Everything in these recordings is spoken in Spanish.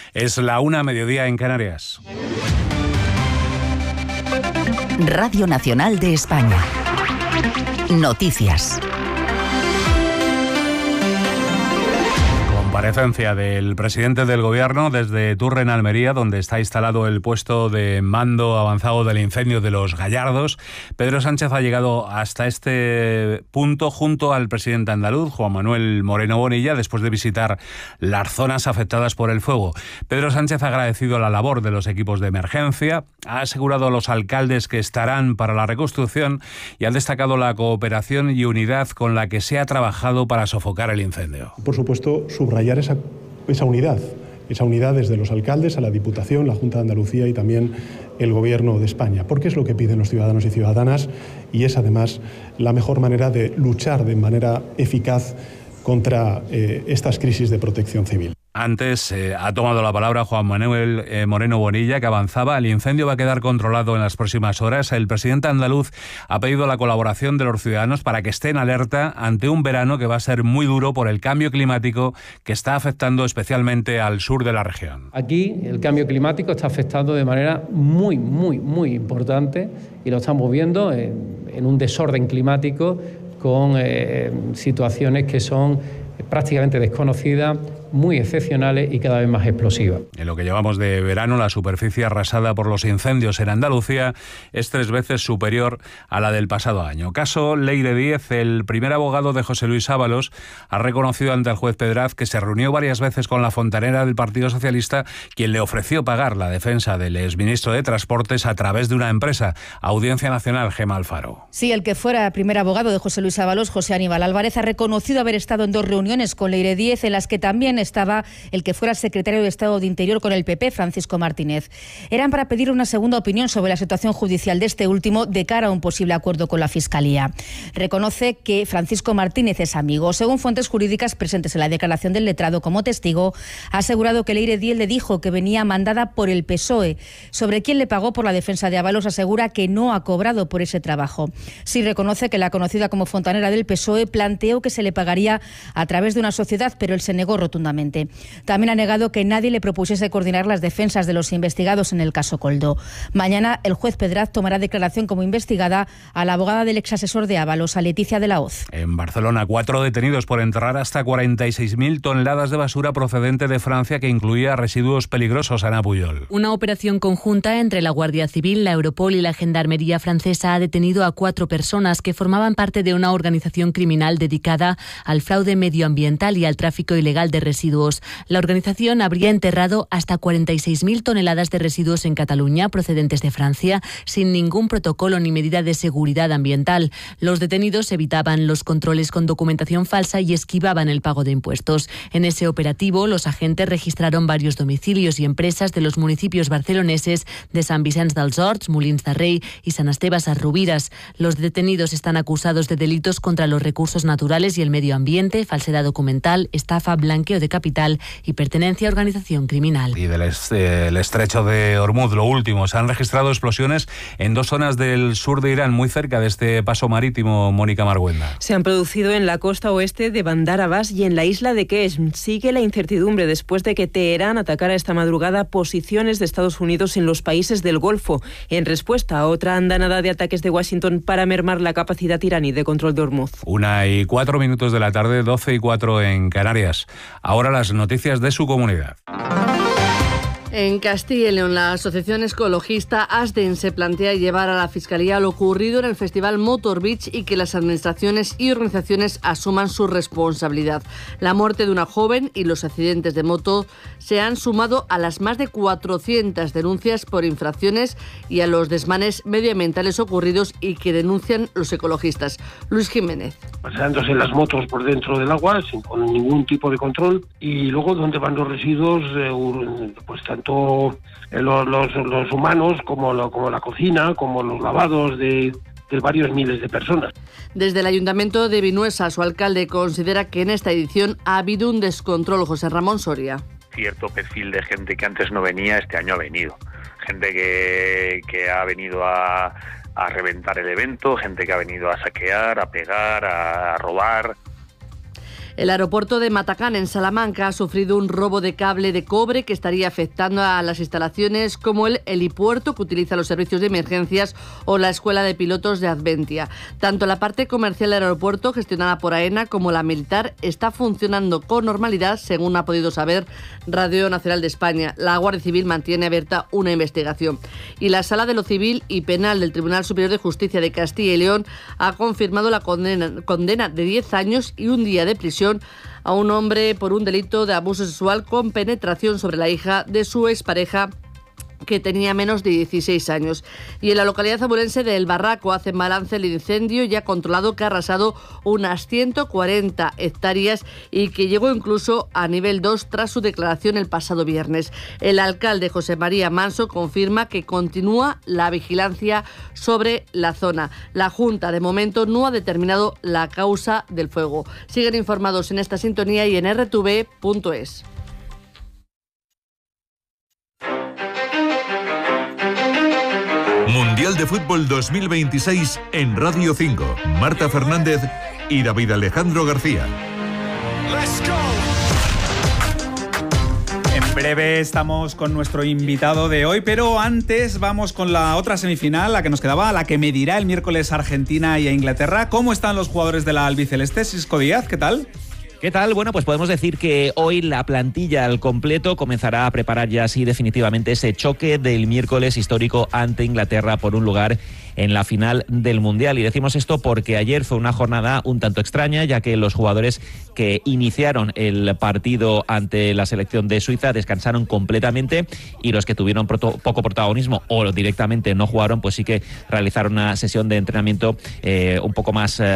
Es la 1:00 en Canarias. Radio Nacional de España. Noticias. Comparecencia del presidente del Gobierno desde Turren, Almería, donde está instalado el puesto de mando avanzado del incendio de Los Gallardos. Pedro Sánchez ha llegado hasta este punto junto al presidente andaluz, Juan Manuel Moreno Bonilla, después de visitar las zonas afectadas por el fuego. Pedro Sánchez ha agradecido la labor de los equipos de emergencia, ha asegurado a los alcaldes que estarán para la reconstrucción y ha destacado la cooperación y unidad con la que se ha trabajado para sofocar el incendio. Por supuesto, subrayar esa unidad desde los alcaldes a la Diputación, la Junta de Andalucía y también el Gobierno de España, porque es lo que piden los ciudadanos y ciudadanas y es además la mejor manera de luchar de manera eficaz contra estas crisis de protección civil. Antes ha tomado la palabra Juan Manuel Moreno Bonilla, que avanzaba: el incendio va a quedar controlado en las próximas horas. El presidente andaluz ha pedido la colaboración de los ciudadanos para que estén alerta ante un verano que va a ser muy duro por el cambio climático que está afectando especialmente al sur de la región. Aquí el cambio climático está afectando de manera muy importante y lo estamos viendo en un desorden climático con situaciones que son prácticamente desconocidas, muy excepcionales y cada vez más explosivas. En lo que llevamos de verano, la superficie arrasada por los incendios en Andalucía es 3 veces superior a la del pasado año. Caso Leire Díez. El primer abogado de José Luis Ábalos ha reconocido ante el juez Pedraz que se reunió varias veces con la fontanera del Partido Socialista, quien le ofreció pagar la defensa del exministro de Transportes a través de una empresa. Audiencia Nacional, Gemma Alfaro. Sí, el que fuera primer abogado de José Luis Ábalos, José Aníbal Álvarez, ha reconocido haber estado en 2 reuniones con Leire Díez, en las que también estaba el que fuera secretario de Estado de Interior con el PP, Francisco Martínez. Eran para pedir una segunda opinión sobre la situación judicial de este último de cara a un posible acuerdo con la Fiscalía. Reconoce que Francisco Martínez es amigo. Según fuentes jurídicas presentes en la declaración del letrado como testigo, ha asegurado que Leire Díez le dijo que venía mandada por el PSOE. Sobre quién le pagó por la defensa de Ábalos, asegura que no ha cobrado por ese trabajo. Sí reconoce que la conocida como fontanera del PSOE planteó que se le pagaría a través de una sociedad, pero él se negó rotundamente. También ha negado que nadie le propusiese coordinar las defensas de los investigados en el caso Coldo. Mañana el juez Pedraz tomará declaración como investigada a la abogada del exasesor de Ábalos, a Leticia de la Hoz. En Barcelona, 4 detenidos por enterrar hasta 46.000 toneladas de basura procedente de Francia, que incluía residuos peligrosos. Ana Puyol. Una operación conjunta entre la Guardia Civil, la Europol y la Gendarmería francesa ha detenido a 4 personas que formaban parte de una organización criminal dedicada al fraude medioambiental y al tráfico ilegal de residuos. La organización habría enterrado hasta 46.000 toneladas de residuos en Cataluña procedentes de Francia sin ningún protocolo ni medida de seguridad ambiental. Los detenidos evitaban los controles con documentación falsa y esquivaban el pago de impuestos. En ese operativo, los agentes registraron varios domicilios y empresas de los municipios barceloneses de Sant Vicenç dels Horts, Molins de Rei y San Esteve Sesrovires. Los detenidos están acusados de delitos contra los recursos naturales y el medio ambiente, falsedad documental, estafa, blanqueo de capital y pertenencia a organización criminal. Y del estrecho de Hormuz, lo último, se han registrado explosiones en 2 zonas del sur de Irán, muy cerca de este paso marítimo. Mónica Marguenda. Se han producido en la costa oeste de Bandar Abbas y en la isla de Qeshm. Sigue la incertidumbre después de que Teherán atacara esta madrugada posiciones de Estados Unidos en los países del Golfo, en respuesta a otra andanada de ataques de Washington para mermar la capacidad iraní de control de Hormuz. 1:04 de la tarde, 12:04 en Canarias. Ahora las noticias de su comunidad. En Castilla y León, la asociación ecologista ASDEN se plantea llevar a la Fiscalía lo ocurrido en el Festival Motor Beach y que las administraciones y organizaciones asuman su responsabilidad. La muerte de una joven y los accidentes de moto se han sumado a las más de 400 denuncias por infracciones y a los desmanes medioambientales ocurridos y que denuncian los ecologistas. Luis Jiménez. Paseándose las motos por dentro del agua sin con ningún tipo de control, y luego donde van los residuos, pues tanto los humanos como la cocina, como los lavados de varios miles de personas. Desde el Ayuntamiento de Vinuesa, su alcalde considera que en esta edición ha habido un descontrol. José Ramón Soria. Cierto perfil de gente que antes no venía, este año ha venido. Gente que ha venido a reventar el evento, gente que ha venido a saquear, a pegar, a robar. El aeropuerto de Matacán, en Salamanca, ha sufrido un robo de cable de cobre que estaría afectando a las instalaciones como el helipuerto, que utiliza los servicios de emergencias, o la escuela de pilotos de Adventia. Tanto la parte comercial del aeropuerto, gestionada por AENA, como la militar está funcionando con normalidad, según ha podido saber Radio Nacional de España. La Guardia Civil mantiene abierta una investigación. Y la Sala de lo Civil y Penal del Tribunal Superior de Justicia de Castilla y León ha confirmado la condena de 10 años y un día de prisión a un hombre por un delito de abuso sexual con penetración sobre la hija de su expareja, que tenía menos de 16 años. Y en la localidad zabulense de El Barraco hacen balance el incendio ya controlado, que ha arrasado unas 140 hectáreas y que llegó incluso a nivel 2 tras su declaración el pasado viernes. El alcalde José María Manso confirma que continúa la vigilancia sobre la zona. La Junta de momento no ha determinado la causa del fuego. Siguen informados en esta sintonía y en rtv.es. Mundial de Fútbol 2026 en Radio 5. Marta Fernández y David Alejandro García. En breve estamos con nuestro invitado de hoy, pero antes vamos con la otra semifinal, la que nos quedaba, la que medirá el miércoles Argentina y a Inglaterra. ¿Cómo están los jugadores de la albiceleste? Sisco Díaz, ¿qué tal? ¿Qué tal? Bueno, pues podemos decir que hoy la plantilla al completo comenzará a preparar ya así definitivamente ese choque del miércoles histórico ante Inglaterra por un lugar en la final del Mundial. Y decimos esto porque ayer fue una jornada un tanto extraña, ya que los jugadores que iniciaron el partido ante la selección de Suiza descansaron completamente, y los que tuvieron poco protagonismo o directamente no jugaron, pues sí que realizaron una sesión de entrenamiento un poco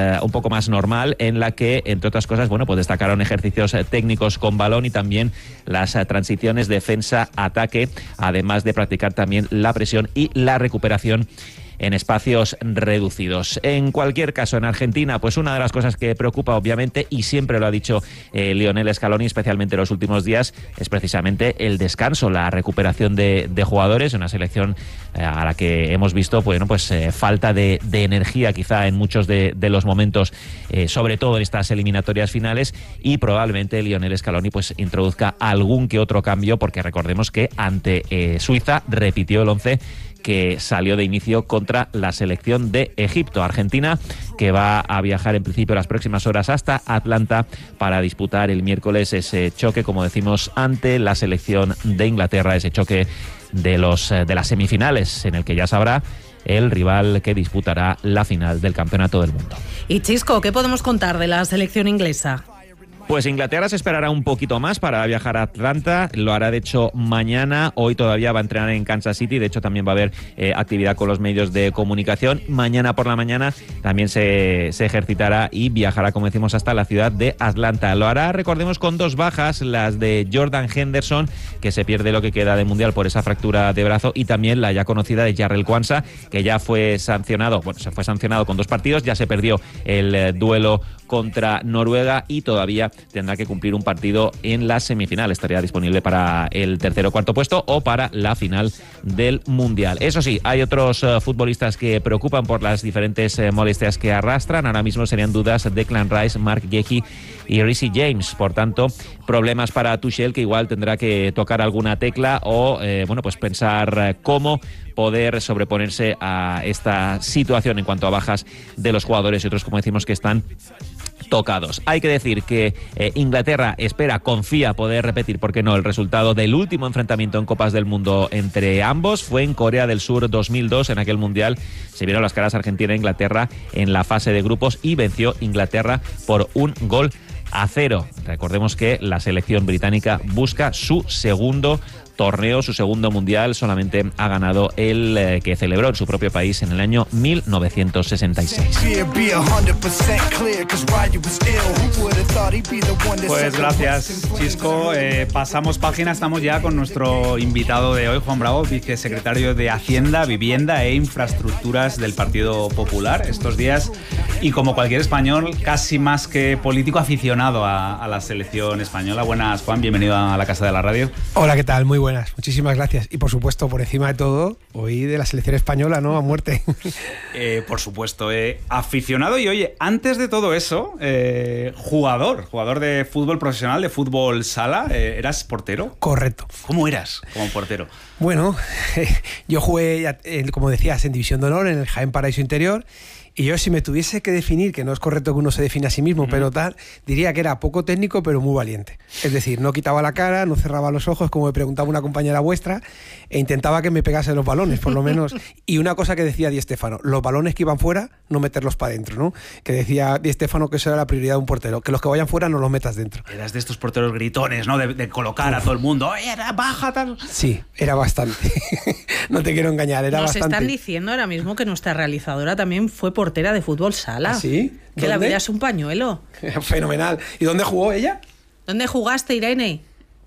más normal, en la que, entre otras cosas, bueno, pues destacaron ejercicios técnicos con balón y también las transiciones defensa-ataque, además de practicar también la presión y la recuperación en espacios reducidos. En cualquier caso, en Argentina, pues una de las cosas que preocupa, obviamente, y siempre lo ha dicho Lionel Scaloni, especialmente en los últimos días, es precisamente el descanso, la recuperación de jugadores, una selección a la que hemos visto falta de energía quizá en muchos de los momentos, sobre todo en estas eliminatorias finales, y probablemente Lionel Scaloni pues introduzca algún que otro cambio, porque recordemos que ante Suiza repitió el 11 que salió de inicio contra la selección de Egipto. Argentina, que va a viajar en principio las próximas horas hasta Atlanta para disputar el miércoles ese choque, como decimos, ante la selección de Inglaterra, ese choque de las semifinales, en el que ya sabrá el rival que disputará la final del Campeonato del Mundo. Y Chisco, ¿qué podemos contar de la selección inglesa? Pues Inglaterra se esperará un poquito más para viajar a Atlanta, lo hará de hecho mañana. Hoy todavía va a entrenar en Kansas City, de hecho también va a haber actividad con los medios de comunicación. Mañana por la mañana también se ejercitará y viajará, como decimos, hasta la ciudad de Atlanta. Lo hará, recordemos, con 2 bajas, las de Jordan Henderson, que se pierde lo que queda de Mundial por esa fractura de brazo, y también la ya conocida de Jarrell Quansah, que ya fue sancionado, se fue sancionado con 2 partidos, ya se perdió el duelo contra Noruega y todavía tendrá que cumplir un partido en la semifinal. Estaría disponible para el tercer o cuarto puesto o para la final del Mundial. Eso sí, hay otros futbolistas que preocupan por las diferentes molestias que arrastran. Ahora mismo serían dudas Declan Rice, Mark Guehi y Reece James. Por tanto, problemas para Tuchel, que igual tendrá que tocar alguna tecla o pensar cómo poder sobreponerse a esta situación en cuanto a bajas de los jugadores y otros, como decimos, que están tocados. Hay que decir que Inglaterra confía poder repetir, ¿por qué no?, el resultado del último enfrentamiento en Copas del Mundo entre ambos. Fue en Corea del Sur 2002, en aquel Mundial se vieron las caras Argentina e Inglaterra en la fase de grupos y venció Inglaterra por 1-0. Recordemos que la selección británica busca su segundo torneo, su segundo Mundial. Solamente ha ganado el que celebró en su propio país en el año 1966. Pues gracias, Chisco. Pasamos página, estamos ya con nuestro invitado de hoy, Juan Bravo, vicesecretario de Hacienda, Vivienda e Infraestructuras del Partido Popular. Estos días, y como cualquier español, casi más que político, aficionado a la selección española. Buenas, Juan, bienvenido a la Casa de la Radio. Hola, ¿qué tal? Muy buenas, muchísimas gracias. Y por supuesto, por encima de todo, hoy de la selección española, ¿no? A muerte. Por supuesto, aficionado y oye, antes de todo eso, jugador de fútbol profesional, de fútbol sala, ¿eras portero? Correcto. ¿Cómo eras como portero? Bueno, yo jugué, como decías, en División de Honor, en el Jaén Paraíso Interior. Y yo, si me tuviese que definir, que no es correcto que uno se define a sí mismo, pero tal, diría que era poco técnico, pero muy valiente. Es decir, no quitaba la cara, no cerraba los ojos, como me preguntaba una compañera vuestra, e intentaba que me pegase los balones, por lo menos. Y una cosa que decía Di Stéfano, los balones que iban fuera, no meterlos para adentro, ¿no? Que decía Di Stéfano que eso era la prioridad de un portero, que los que vayan fuera no los metas dentro. Eras de estos porteros gritones, ¿no? De colocar a todo el mundo, ¡oye, baja, tal! Sí, era bastante. No te quiero engañar, era bastante. Nos están diciendo ahora mismo que nuestra realizadora también fue portera de fútbol sala. ¿Ah, sí? Que la vida es un pañuelo. Fenomenal. ¿Y dónde jugó ella? ¿Dónde jugaste, Irene?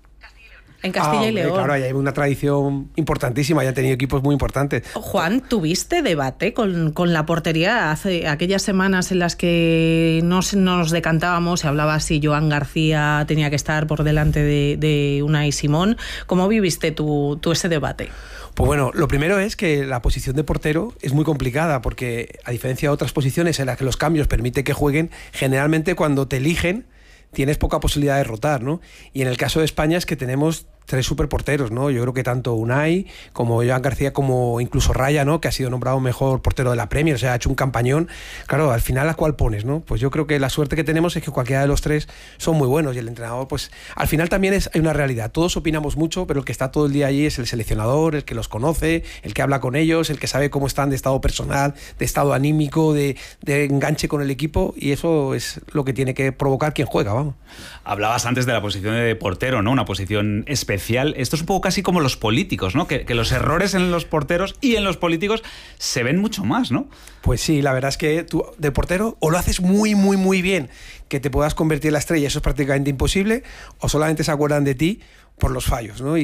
En Castilla y León. Claro, hay una tradición importantísima, ya han tenido equipos muy importantes. Juan, ¿tuviste debate con la portería hace aquellas semanas en las que nos decantábamos, se hablaba si Joan García tenía que estar por delante de Unai Simón? ¿Cómo viviste tú ese debate? Pues bueno, lo primero es que la posición de portero es muy complicada porque, a diferencia de otras posiciones en las que los cambios permiten que jueguen, generalmente cuando te eligen tienes poca posibilidad de rotar, ¿no? Y en el caso de España es que tenemos 3 superporteros, ¿no? Yo creo que tanto Unai como Joan García como incluso Raya, ¿no? Que ha sido nombrado mejor portero de la Premier, o sea, ha hecho un campañón. Claro, al final, ¿a cuál pones, no? Pues yo creo que la suerte que tenemos es que cualquiera de los 3 son muy buenos y el entrenador, pues al final también hay una realidad. Todos opinamos mucho, pero el que está todo el día allí es el seleccionador, el que los conoce, el que habla con ellos, el que sabe cómo están de estado personal, de estado anímico, de enganche con el equipo, y eso es lo que tiene que provocar quien juega, vamos. Hablabas antes de la posición de portero, ¿no? Una posición especial. Esto es un poco casi como los políticos, ¿no? Que los errores en los porteros y en los políticos se ven mucho más, ¿no? Pues sí, la verdad es que tú de portero o lo haces muy, muy, muy bien, que te puedas convertir en la estrella, eso es prácticamente imposible, o solamente se acuerdan de ti por los fallos, ¿no?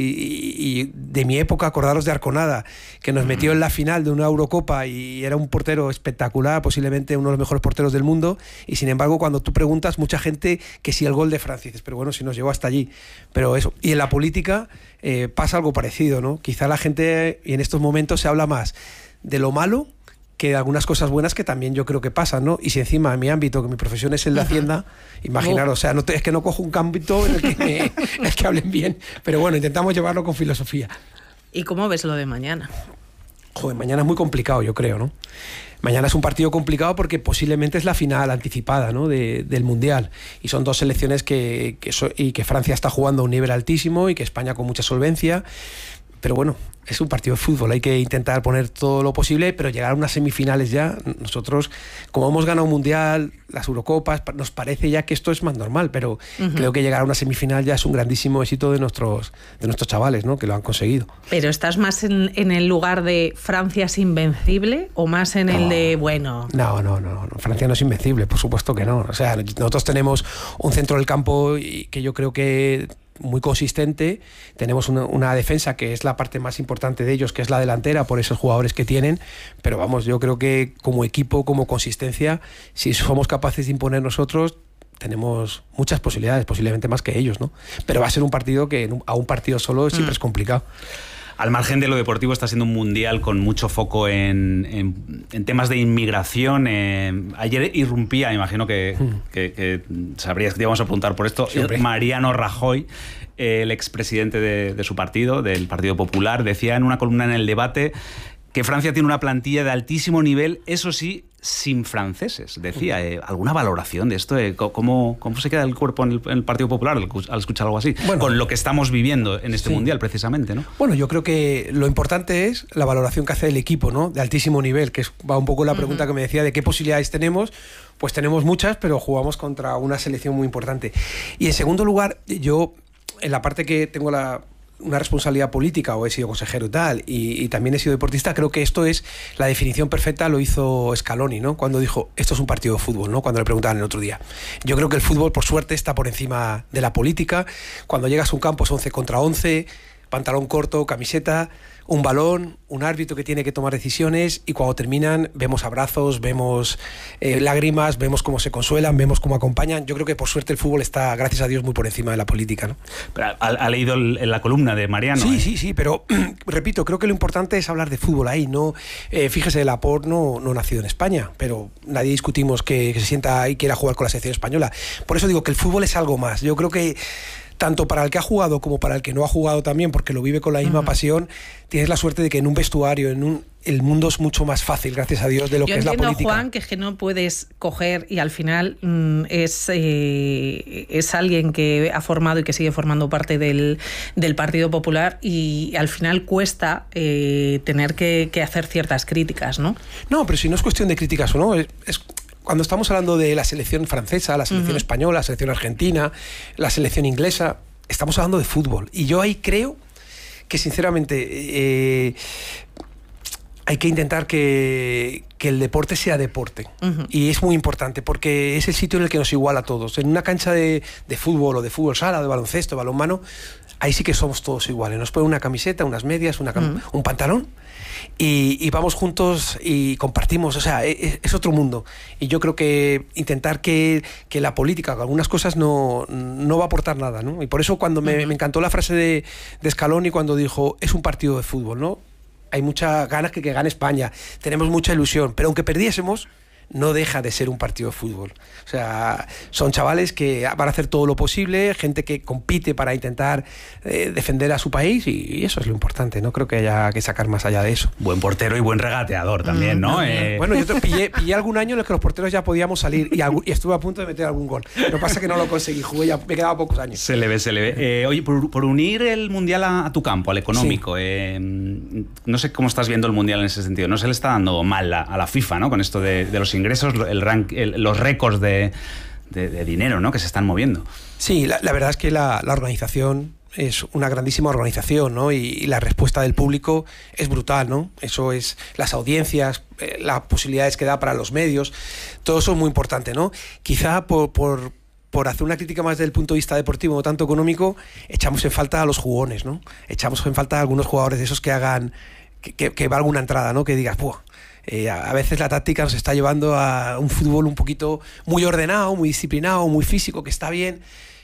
Y de mi época, acordaros de Arconada, que nos metió en la final de una Eurocopa y era un portero espectacular, posiblemente uno de los mejores porteros del mundo, y sin embargo cuando tú preguntas, mucha gente que sí el gol de Francia, dices, pero bueno, si nos llegó hasta allí, pero eso. Y en la política pasa algo parecido, ¿no? Quizá la gente, y en estos momentos se habla más de lo malo que de algunas cosas buenas que también yo creo que pasan, ¿no? Y si encima en mi ámbito, que mi profesión es el de Hacienda, imaginaros, o sea, es que no cojo un ámbito en el que hablen bien, pero bueno, intentamos llevarlo con filosofía. ¿Y cómo ves lo de mañana? Joder, mañana es muy complicado, yo creo, ¿no? Mañana es un partido complicado porque posiblemente es la final anticipada, ¿no? del Mundial. Y son 2 selecciones que Francia está jugando a un nivel altísimo y que España con mucha solvencia. Pero bueno, es un partido de fútbol, hay que intentar poner todo lo posible, pero llegar a unas semifinales ya, nosotros, como hemos ganado un Mundial, las Eurocopas, nos parece ya que esto es más normal, pero creo que llegar a una semifinal ya es un grandísimo éxito de nuestros chavales, ¿no? Que lo han conseguido. ¿Pero estás más en el lugar de Francia es invencible o más en el de, bueno? No, Francia no es invencible, por supuesto que no. O sea, nosotros tenemos un centro del campo que yo creo que muy consistente, tenemos una defensa que es la parte más importante de ellos, que es la delantera, por esos jugadores que tienen, pero vamos, yo creo que como equipo, como consistencia, si somos capaces de imponer nosotros, tenemos muchas posibilidades, posiblemente más que ellos, ¿no? Pero va a ser un partido que a un partido solo siempre es complicado. Al margen de lo deportivo, está siendo un mundial con mucho foco en temas de inmigración. Ayer irrumpía, imagino que sabrías que te íbamos a preguntar por esto, Mariano Rajoy, el expresidente de su partido, del Partido Popular, decía en una columna en El Debate que Francia tiene una plantilla de altísimo nivel, eso sí, sin franceses. Decía, ¿alguna valoración de esto? ¿Cómo se queda el cuerpo en el Partido Popular al escuchar algo así? Bueno, con lo que estamos viviendo en este Mundial, precisamente, ¿no? Bueno, yo creo que lo importante es la valoración que hace el equipo, ¿no? De altísimo nivel, que va un poco la pregunta que me decía de qué posibilidades tenemos. Pues tenemos muchas, pero jugamos contra una selección muy importante. Y en segundo lugar, yo, en la parte que tengo una responsabilidad política, o he sido consejero y tal, y también he sido deportista, creo que esto es la definición perfecta, lo hizo Scaloni, ¿no? Cuando dijo, esto es un partido de fútbol, ¿no? Cuando le preguntaban el otro día. Yo creo que el fútbol, por suerte, está por encima de la política. Cuando llegas a un campo es 11 contra 11, pantalón corto, camiseta, un balón, un árbitro que tiene que tomar decisiones, y cuando terminan vemos abrazos, vemos lágrimas, vemos cómo se consuelan, vemos cómo acompañan. Yo creo que por suerte el fútbol está, gracias a Dios, muy por encima de la política, ¿no? Pero ¿ha leído la columna de Mariano? Sí, pero repito, creo que lo importante es hablar de fútbol ahí, ¿no? Fíjese, Laporte no nacido en España, pero nadie discutimos que se sienta y quiera jugar con la selección española. Por eso digo que el fútbol es algo más. Yo creo que tanto para el que ha jugado como para el que no ha jugado también, porque lo vive con la misma pasión, tienes la suerte de que en un vestuario, el mundo es mucho más fácil, gracias a Dios, de lo que es la política. Yo entiendo, Juan, que es que no puedes coger y al final es alguien que ha formado y que sigue formando parte del Partido Popular, y al final cuesta tener que hacer ciertas críticas, ¿no? No, pero si no es cuestión de críticas o no, es cuando estamos hablando de la selección francesa, la selección española, la selección argentina, la selección inglesa, estamos hablando de fútbol. Y yo ahí creo que, sinceramente, hay que intentar que el deporte sea deporte. Y es muy importante, porque es el sitio en el que nos iguala a todos. En una cancha de fútbol, o de fútbol sala, de baloncesto, de balonmano, ahí sí que somos todos iguales. Nos ponen una camiseta, unas medias, un pantalón, y vamos juntos y compartimos. O sea, es otro mundo. Y yo creo que intentar que la política, algunas cosas no va a aportar nada, ¿no? Y por eso cuando me encantó la frase de Scaloni cuando dijo, es un partido de fútbol, ¿no? Hay muchas ganas que gane España, tenemos mucha ilusión, pero aunque perdiésemos, no deja de ser un partido de fútbol. O sea, son chavales que van a hacer todo lo posible, gente que compite para intentar defender a su país, y eso es lo importante. No creo que haya que sacar más allá de eso. Buen portero y buen regateador también, ¿no? Bueno, yo pillé algún año en el que los porteros ya podíamos salir y estuve a punto de meter algún gol. Lo que pasa es que no lo conseguí, me quedaba pocos años. Se le ve. Oye, por unir el Mundial a tu campo, al económico, sí. No sé cómo estás viendo el Mundial en ese sentido. No se le está dando mal a la FIFA, ¿no? Con esto de los ingresos, los récords de dinero, ¿no?, que se están moviendo. Sí, la verdad es que la organización es una grandísima organización, ¿no? Y la respuesta del público es brutal, ¿no? Eso es las audiencias, las posibilidades que da para los medios, todo eso es muy importante, ¿no? Quizá por hacer una crítica más desde el punto de vista deportivo, no tanto económico, echamos en falta a los jugones, ¿no? Echamos en falta a algunos jugadores de esos que hagan que valga una entrada, ¿no? Que digas, ¡puah! A veces la táctica nos está llevando a un fútbol un poquito muy ordenado, muy disciplinado, muy físico, que está bien,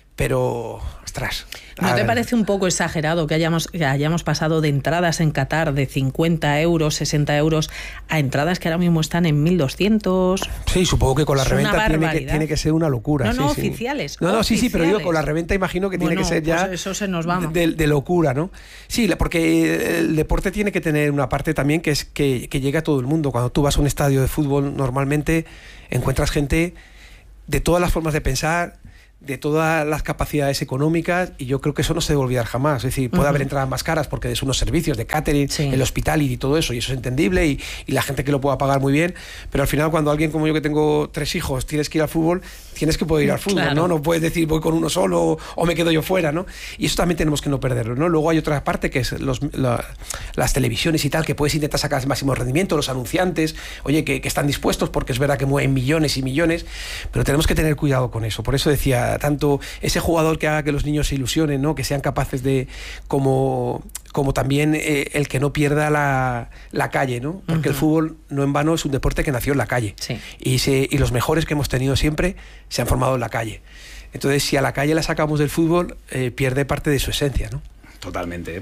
pero, ostras. ¿No te parece un poco exagerado que hayamos pasado de entradas en Qatar de 50 euros, 60 euros, a entradas que ahora mismo están en 1.200? Sí, supongo que con la reventa tiene que ser una locura. No, sí, oficiales. No, sí, pero digo, con la reventa imagino que tiene que ser ya... Pues eso se nos va. De locura, ¿no? Sí, porque el deporte tiene que tener una parte también que es que llegue a todo el mundo. Cuando tú vas a un estadio de fútbol, normalmente encuentras gente de todas las formas de pensar, de todas las capacidades económicas, y yo creo que eso no se debe olvidar jamás. Es decir, puede haber entradas más caras porque es unos servicios de catering, el hospitality y todo eso, y eso es entendible, y la gente que lo pueda pagar muy bien, pero al final cuando alguien como yo, que tengo 3 hijos, tienes que ir al fútbol, tienes que poder ir al fútbol, claro. No puedes decir voy con uno solo o me quedo yo fuera, ¿no? Y eso también tenemos que no perderlo, ¿no? Luego hay otra parte que es las televisiones y tal, que puedes intentar sacar el máximo rendimiento, los anunciantes, oye, que están dispuestos, porque es verdad que mueven millones y millones, pero tenemos que tener cuidado con eso. Por eso decía, tanto ese jugador que haga que los niños se ilusionen, ¿no? Que sean capaces de, como también el que no pierda la calle, ¿no? Porque el fútbol, no en vano, es un deporte que nació en la calle. Sí. Y los mejores que hemos tenido siempre se han formado en la calle. Entonces, si a la calle la sacamos del fútbol, pierde parte de su esencia, ¿no? Totalmente.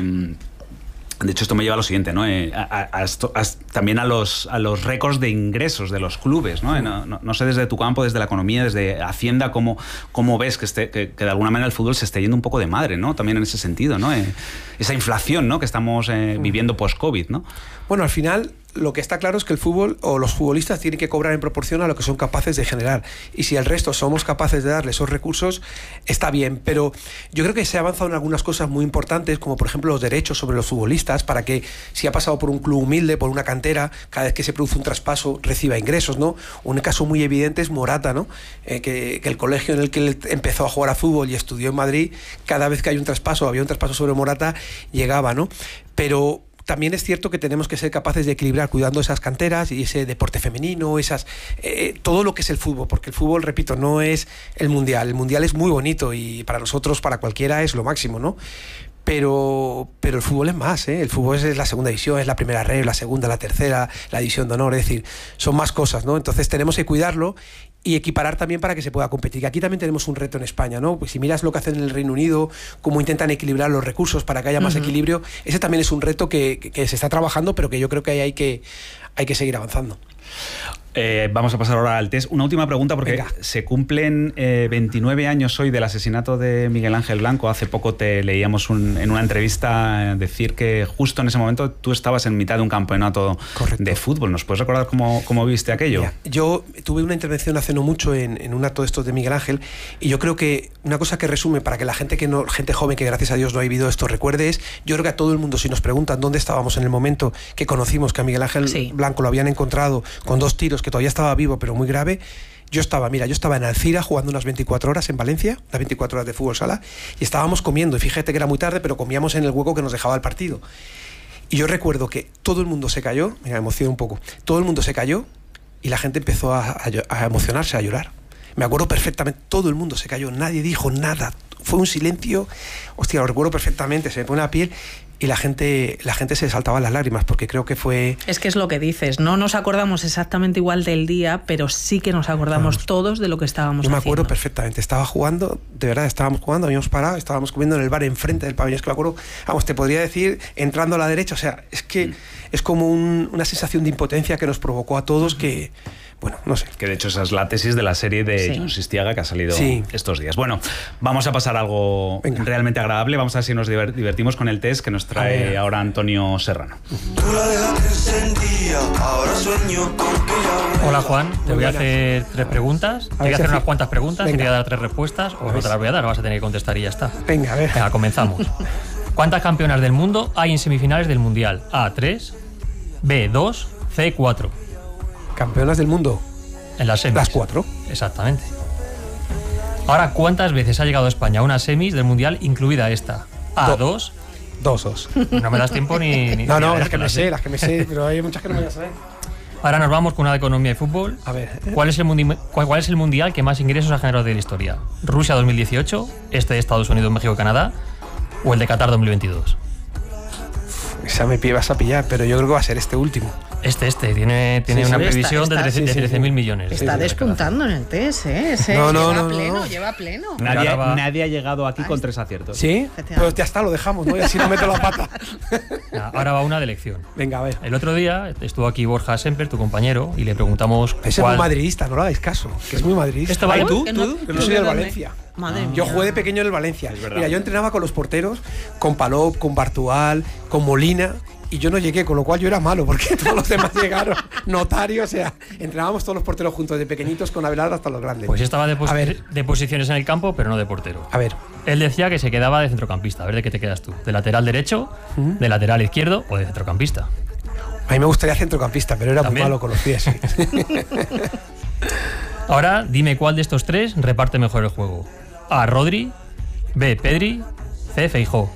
De hecho, esto me lleva a lo siguiente, ¿no? También a los récords de ingresos de los clubes, ¿no? No sé, desde tu campo, desde la economía, desde Hacienda, cómo ves que de alguna manera el fútbol se esté yendo un poco de madre, ¿no? También en ese sentido, ¿no? Esa inflación, ¿no?, que estamos viviendo post-COVID, ¿no? Bueno, al final, lo que está claro es que el fútbol o los futbolistas tienen que cobrar en proporción a lo que son capaces de generar. Y si el resto somos capaces de darle esos recursos, está bien. Pero yo creo que se ha avanzado en algunas cosas muy importantes, como por ejemplo los derechos sobre los futbolistas, para que si ha pasado por un club humilde, por una cantera, cada vez que se produce un traspaso reciba ingresos, ¿no? Un caso muy evidente es Morata, ¿no? Que el colegio en el que él empezó a jugar a fútbol y estudió en Madrid, cada vez que había un traspaso sobre Morata, llegaba, ¿no? Pero también es cierto que tenemos que ser capaces de equilibrar cuidando esas canteras y ese deporte femenino, todo lo que es el fútbol, porque el fútbol, repito, no es el mundial. El mundial es muy bonito y para nosotros, para cualquiera, es lo máximo, ¿no? Pero el fútbol es más, ¿eh? El fútbol es la segunda división, es la primera red, la segunda, la tercera, la división de honor, es decir, son más cosas, ¿no? Entonces tenemos que cuidarlo y equiparar también para que se pueda competir. Aquí también tenemos un reto en España, ¿no? Pues si miras lo que hacen en el Reino Unido, cómo intentan equilibrar los recursos para que haya más equilibrio, ese también es un reto que se está trabajando, pero que yo creo que hay que seguir avanzando. Vamos a pasar ahora al test. Una última pregunta, porque se cumplen 29 años hoy del asesinato de Miguel Ángel Blanco. Hace poco te leíamos en una entrevista decir que justo en ese momento tú estabas en mitad de un campeonato de fútbol. ¿Nos puedes recordar cómo viste aquello? Mira, yo tuve una intervención hace no mucho en un acto de estos de Miguel Ángel, y yo creo que una cosa que resume para que la gente gente joven que gracias a Dios no ha vivido esto recuerde es, yo creo que a todo el mundo, si nos preguntan dónde estábamos en el momento que conocimos que a Miguel Ángel Blanco lo habían encontrado con 2 tiros, que todavía estaba vivo pero muy grave, yo estaba en Alcira jugando unas 24 horas en Valencia, las 24 horas de fútbol sala, y estábamos comiendo, y fíjate que era muy tarde, pero comíamos en el hueco que nos dejaba el partido. Y yo recuerdo que todo el mundo se cayó, me emocioné un poco, todo el mundo se cayó y la gente empezó a emocionarse, a llorar. Me acuerdo perfectamente, todo el mundo se cayó, nadie dijo nada, fue un silencio, hostia, lo recuerdo perfectamente, se me pone la piel. Y la gente se saltaba las lágrimas, porque creo que fue... Es que es lo que dices, no nos acordamos exactamente igual del día, pero sí que nos acordamos todos de lo que estábamos haciendo. Yo me acuerdo perfectamente, estaba jugando, de verdad, estábamos jugando, habíamos parado, estábamos comiendo en el bar enfrente del pabellón, es que me acuerdo, vamos, te podría decir, entrando a la derecha, o sea, es que es como una sensación de impotencia que nos provocó a todos que... Bueno, no sé. Que de hecho esa es la tesis de la serie de Jon Sistiaga que ha salido estos días. Bueno, vamos a pasar a algo realmente agradable. Vamos a ver si nos divertimos con el test que nos trae ahora Antonio Serrano. Hola Juan, te voy a hacer 3 preguntas. Te voy a hacer unas cuantas preguntas, te voy a dar 3 respuestas o no te las voy a dar, vas a tener que contestar y ya está. Venga, a ver. Venga, comenzamos. ¿Cuántas campeonas del mundo hay en semifinales del Mundial? A, 3, B, 2, C, 4. Campeonas del mundo. En las semis. Las 4. Exactamente. Ahora, ¿cuántas veces ha llegado España a unas semis del Mundial, incluida esta? A, 2. 2. No me das tiempo ni no, las que me sé, pero hay muchas que no me voy a saber. Ahora nos vamos con una de economía y fútbol. A ver. ¿Cuál es el mundial que más ingresos ha generado de la historia? ¿Rusia 2018, este de Estados Unidos, México y Canadá o el de Qatar 2022? Esa me vas a pillar, pero yo creo que va a ser este último. Tiene una previsión de 13.000 millones. Está despuntando en el test, ¿eh? Lleva pleno. Nadie ha llegado aquí con 3 aciertos. ¿Sí? Pues ya está, lo dejamos, ¿no? Y así no meto la pata. Ahora va una de elección. Venga, a ver. El otro día estuvo aquí Borja Semper, tu compañero, y le preguntamos Ese es muy madridista, no le hagáis caso, que es muy madridista. ¿Esto vale tú? Yo soy del Valencia. Yo jugué de pequeño en el Valencia. Mira, yo entrenaba con los porteros, con Palop, con Bartual, con Molina, y yo no llegué, con lo cual yo era malo, porque todos los demás llegaron. Notario, o sea, entrenábamos todos los porteros juntos, de pequeños con Abelardo hasta los grandes. Pues estaba de posiciones en el campo, pero no de portero. A ver. Él decía que se quedaba de centrocampista. A ver de qué te quedas tú. ¿De lateral derecho, de lateral izquierdo o de centrocampista? A mí me gustaría centrocampista, pero era muy malo con los pies. Ahora, dime cuál de estos 3 reparte mejor el juego. A, Rodri, B, Pedri, C, Feijóo.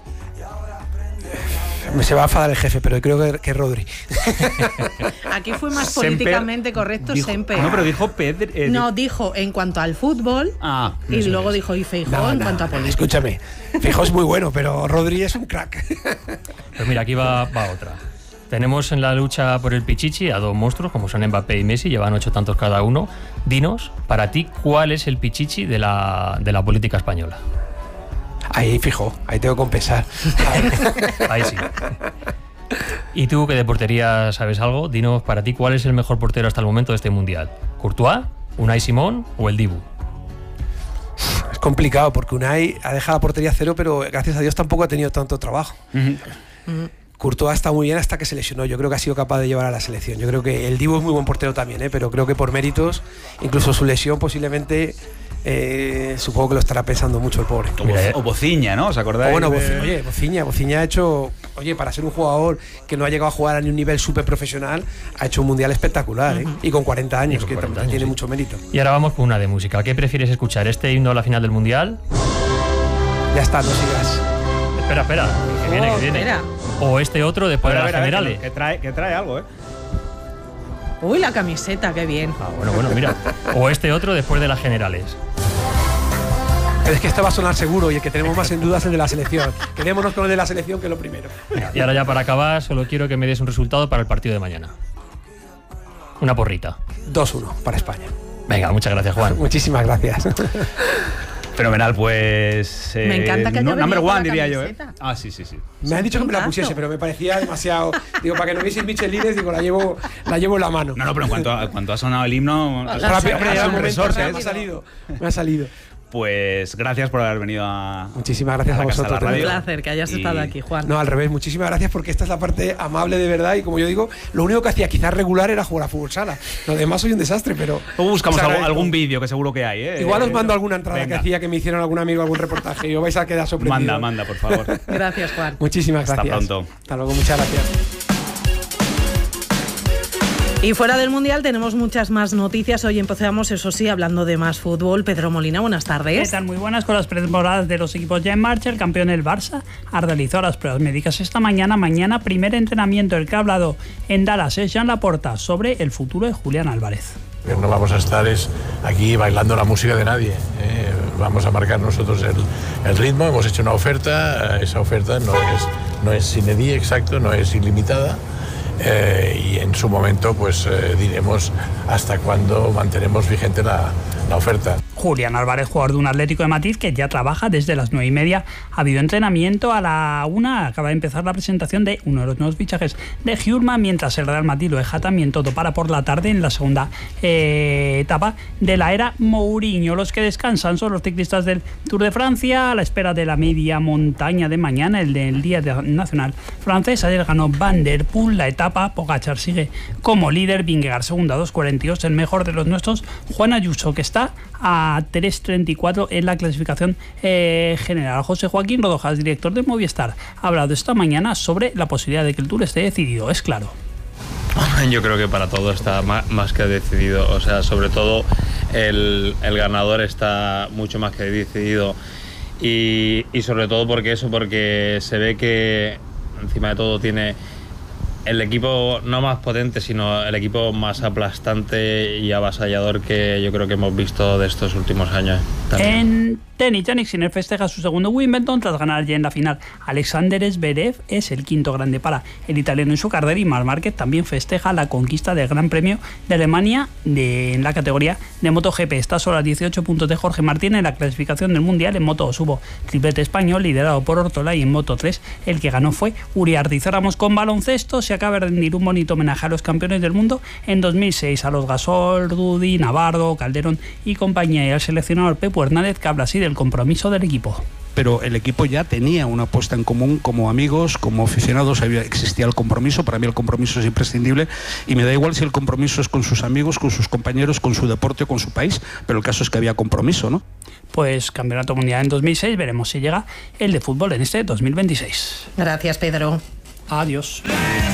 Se va a enfadar el jefe, pero creo que Rodri. Aquí fue más políticamente correcto Semper. No, pero dijo Pedri. No, dijo en cuanto al fútbol y luego dijo y Feijóo en cuanto a política. Escúchame, Feijóo es muy bueno, pero Rodri es un crack. Pues mira, aquí va otra. Tenemos en la lucha por el Pichichi a 2 monstruos, como son Mbappé y Messi, llevan 8 tantos cada uno. Dinos, para ti, ¿cuál es el Pichichi de la política española? Ahí fijo, ahí tengo que compensar. Ahí sí. ¿Y tú, que de portería sabes algo? Dinos, para ti, ¿cuál es el mejor portero hasta el momento de este Mundial? ¿Courtois, Unai Simón o el Dibu? Es complicado, porque Unai ha dejado la portería 0, pero gracias a Dios tampoco ha tenido tanto trabajo. Courtois está muy bien hasta que se lesionó. Yo creo que ha sido capaz de llevar a la selección. Yo creo que el Dibu es muy buen portero también, pero creo que por méritos, incluso su lesión posiblemente, supongo que lo estará pensando mucho el pobre. O Bociña, ¿no? ¿Os acordáis? Bueno, Bociña ha hecho, para ser un jugador que no ha llegado a jugar a un nivel súper profesional, ha hecho un mundial espectacular, y con 40 años, que también tiene mucho mérito. Y ahora vamos con una de música. ¿Qué prefieres escuchar? ¿Este himno a la final del mundial? Ya está, no sigas. Espera, que viene. Espera. O este otro después de las generales. Que trae algo, ¿eh? Uy, la camiseta, qué bien. Bueno, mira. O este otro después de las generales. Pero es que esto va a sonar seguro y el que tenemos más en dudas es el de la selección. Quedémonos con el de la selección, que es lo primero. Y ahora ya para acabar, solo quiero que me des un resultado para el partido de mañana. Una porrita. 2-1 para España. Venga, muchas gracias, Juan. Muchísimas gracias. Fenomenal, pues... me encanta que haya number venido one, diría yo, camiseta. Ah, sí. Me han dicho que me la pusiese, pero me parecía demasiado... Digo, para que no vieseis Michelines, digo, la llevo en la mano. No, pero en cuanto ha sonado el himno... Rápido, me ha salido. Pues gracias por haber venido a... Muchísimas gracias a vosotros. Un placer que hayas estado aquí, Juan. No, al revés, muchísimas gracias porque esta es la parte amable de verdad y como yo digo, lo único que hacía quizás regular era jugar a fútbol sala. Lo demás soy un desastre, pero... Luego buscamos algún vídeo que seguro que hay, ¿eh? Igual os mando alguna entrada que hacía que me hicieron algún amigo, algún reportaje y os vais a quedar sorprendidos. Manda, por favor. Gracias, Juan. Muchísimas gracias. Hasta pronto. Hasta luego, muchas gracias. Y fuera del Mundial tenemos muchas más noticias. Hoy empezamos, eso sí, hablando de más fútbol. Pedro Molina, buenas tardes. ¿Qué tal? Muy buenas. Con las pretemporadas de los equipos ya en marcha, el campeón del Barça ha realizado las pruebas médicas esta mañana. Mañana, primer entrenamiento. El que ha hablado en Dallas es Joan Laporta sobre el futuro de Julián Álvarez. No vamos a estar aquí bailando la música de nadie. Vamos a marcar nosotros el ritmo. Hemos hecho una oferta. Esa oferta no es sine die, exacto, no es ilimitada. Y en su momento pues diremos hasta cuándo mantenemos vigente la oferta. Julián Álvarez, jugador de un Atlético de Madrid que ya trabaja desde las 9:30. Ha habido entrenamiento a la 1. Acaba de empezar la presentación de uno de los nuevos fichajes de Hjulmand, mientras el Real Madrid lo deja también todo para por la tarde en la segunda etapa de la era Mourinho. Los que descansan son los ciclistas del Tour de Francia a la espera de la media montaña de mañana, el del Día Nacional Francés. Ayer ganó Van der Poel la etapa. Pogačar sigue como líder, Vingegaard segundo a 2:42, el mejor de los nuestros, Juan Ayuso, que está a 3:34 en la clasificación general. José Joaquín Rodojas, director de Movistar, ha hablado esta mañana sobre la posibilidad de que el Tour esté decidido. Es claro. Yo creo que para todo está más que decidido. O sea, sobre todo el ganador está mucho más que decidido. Y sobre todo porque se ve que encima de todo tiene el equipo no más potente, sino el equipo más aplastante y avasallador que yo creo que hemos visto de estos últimos años. También. En tenis, Jannik Sinner festeja su segundo Wimbledon tras ganar ya en la final. Alexander Zverev es el quinto grande para el italiano en su carrera y Marc Márquez también festeja la conquista del Gran Premio de Alemania en la categoría de MotoGP. Está solo a 18 puntos de Jorge Martín en la clasificación del Mundial. En Moto hubo triplete español liderado por Ortola y en Moto 3 el que ganó fue Uriarte. Y cerramos con baloncesto. Se acaba de rendir un bonito homenaje a los campeones del mundo en 2006, a los Gasol, Rudy, Navarro, Calderón y compañía, y al seleccionador Pepu Hernández, que habla así del compromiso del equipo. Pero el equipo ya tenía una apuesta en común, como amigos, como aficionados, existía el compromiso. Para mí el compromiso es imprescindible y me da igual si el compromiso es con sus amigos, con sus compañeros, con su deporte o con su país, pero el caso es que había compromiso, ¿no? Pues Campeonato Mundial en 2006, veremos si llega el de fútbol en este 2026. Gracias, Pedro. Adiós.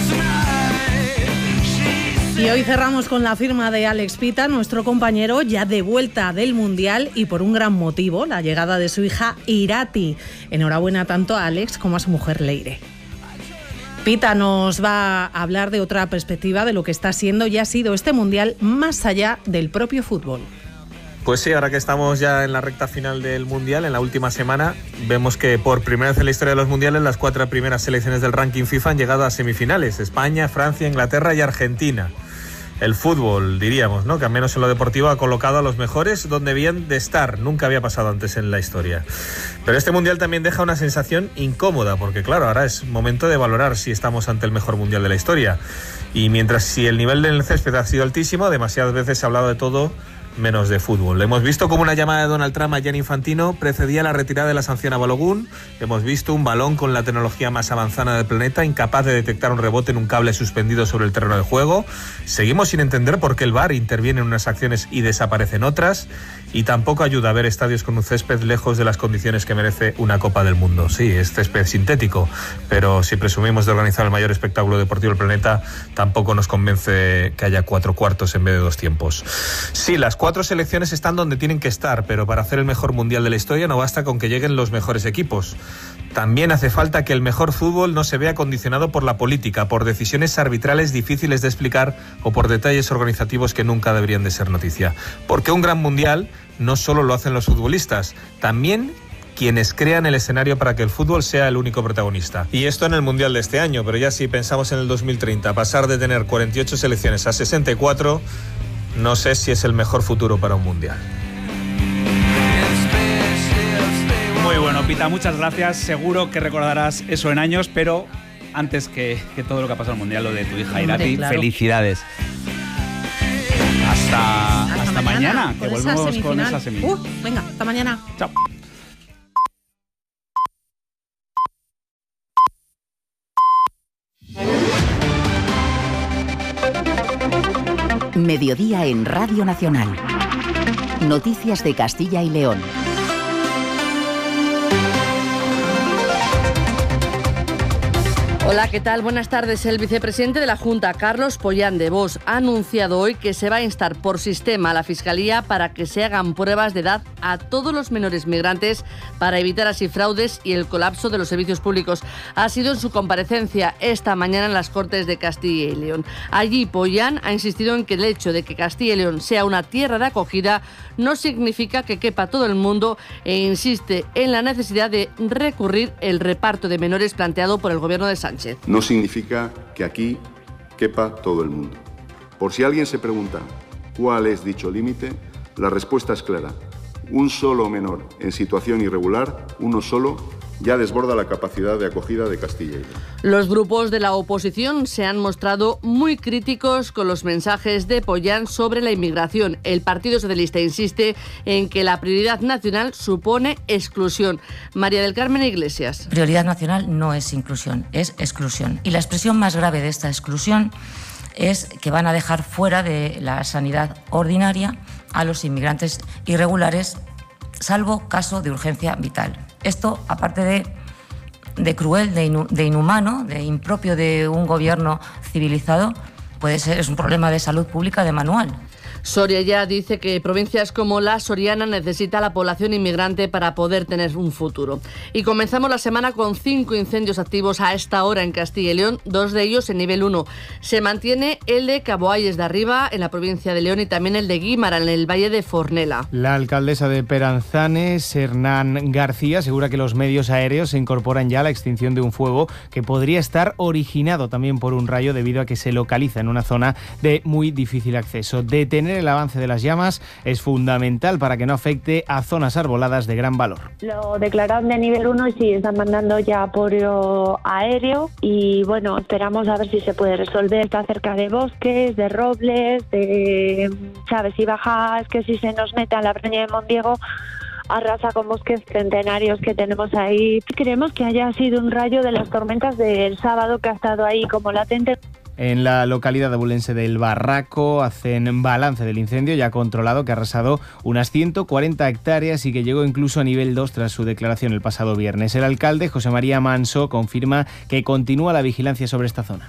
Y hoy cerramos con la firma de Alex Pita, nuestro compañero ya de vuelta del Mundial y por un gran motivo, la llegada de su hija Irati. Enhorabuena tanto a Alex como a su mujer Leire. Pita nos va a hablar de otra perspectiva de lo que está siendo y ha sido este Mundial más allá del propio fútbol. Pues sí, ahora que estamos ya en la recta final del Mundial, en la última semana, vemos que por primera vez en la historia de los Mundiales las 4 primeras selecciones del ranking FIFA han llegado a semifinales: España, Francia, Inglaterra y Argentina. El fútbol, diríamos, ¿no?, que al menos en lo deportivo ha colocado a los mejores donde debían de estar. Nunca había pasado antes en la historia. Pero este Mundial también deja una sensación incómoda, porque claro, ahora es momento de valorar si estamos ante el mejor Mundial de la historia. Y mientras si el nivel del césped ha sido altísimo, demasiadas veces se ha hablado de todo menos de fútbol. Hemos visto como una llamada de Donald Trump a Gianni Infantino precedía la retirada de la sanción a Balogun. Hemos visto un balón con la tecnología más avanzada del planeta, incapaz de detectar un rebote en un cable suspendido sobre el terreno de juego. Seguimos sin entender por qué el VAR interviene en unas acciones y desaparece en otras. Y tampoco ayuda a ver estadios con un césped lejos de las condiciones que merece una Copa del Mundo. Sí, es césped sintético, pero si presumimos de organizar el mayor espectáculo deportivo del planeta, tampoco nos convence que haya 4 cuartos en vez de 2 tiempos. Sí, las 4 selecciones están donde tienen que estar, pero para hacer el mejor Mundial de la historia no basta con que lleguen los mejores equipos. También hace falta que el mejor fútbol no se vea condicionado por la política, por decisiones arbitrales difíciles de explicar o por detalles organizativos que nunca deberían de ser noticia. Porque un gran Mundial no solo lo hacen los futbolistas, también quienes crean el escenario para que el fútbol sea el único protagonista. Y esto en el Mundial de este año, pero ya si pensamos en el 2030, pasar de tener 48 selecciones a 64, no sé si es el mejor futuro para un Mundial. Muy bueno, Pita, muchas gracias. Seguro que recordarás eso en años, pero antes que todo lo que ha pasado en el Mundial, lo de tu hija Irati, claro. Felicidades. Hasta mañana, que volvemos con esa semifinal. Venga, hasta mañana. Chao. Mediodía en Radio Nacional. Noticias de Castilla y León. Hola, ¿qué tal? Buenas tardes. El vicepresidente de la Junta, Carlos Pollán de Bosch, ha anunciado hoy que se va a instar por sistema a la Fiscalía para que se hagan pruebas de edad a todos los menores migrantes para evitar así fraudes y el colapso de los servicios públicos. Ha sido en su comparecencia esta mañana en las Cortes de Castilla y León. Allí, Pollán ha insistido en que el hecho de que Castilla y León sea una tierra de acogida no significa que quepa todo el mundo e insiste en la necesidad de recurrir el reparto de menores planteado por el gobierno de Sánchez. No significa que aquí quepa todo el mundo. Por si alguien se pregunta cuál es dicho límite, la respuesta es clara. Un solo menor en situación irregular, uno solo, ya desborda la capacidad de acogida de Castilla y León. Los grupos de la oposición se han mostrado muy críticos con los mensajes de Pollán sobre la inmigración. El Partido Socialista insiste en que la prioridad nacional supone exclusión. María del Carmen Iglesias. Prioridad nacional no es inclusión, es exclusión. Y la expresión más grave de esta exclusión es que van a dejar fuera de la sanidad ordinaria a los inmigrantes irregulares, salvo caso de urgencia vital. Esto, aparte de cruel, de inhumano, de impropio de un gobierno civilizado, es un problema de salud pública de manual. Soria ya dice que provincias como la Soriana necesita la población inmigrante para poder tener un futuro. Y comenzamos la semana con 5 incendios activos a esta hora en Castilla y León, 2 de ellos en nivel 1. Se mantiene el de Caboalles de Arriba, en la provincia de León, y también el de Guímara, en el valle de Fornela. La alcaldesa de Peranzanes, Hernán García, asegura que los medios aéreos se incorporan ya a la extinción de un fuego que podría estar originado también por un rayo debido a que se localiza en una zona de muy difícil acceso. Detener el avance de las llamas es fundamental para que no afecte a zonas arboladas de gran valor. Lo declararon de nivel 1 y sí, están mandando ya apoyo aéreo y bueno, esperamos a ver si se puede resolver. Está cerca de bosques, de robles, de chaves y bajas, que si se nos mete a la Breña de Mondiego arrasa con bosques centenarios que tenemos ahí. Creemos que haya sido un rayo de las tormentas del sábado que ha estado ahí como latente. En la localidad abulense del Barraco hacen balance del incendio ya controlado que ha arrasado unas 140 hectáreas y que llegó incluso a nivel 2 tras su declaración el pasado viernes. El alcalde, José María Manso, confirma que continúa la vigilancia sobre esta zona.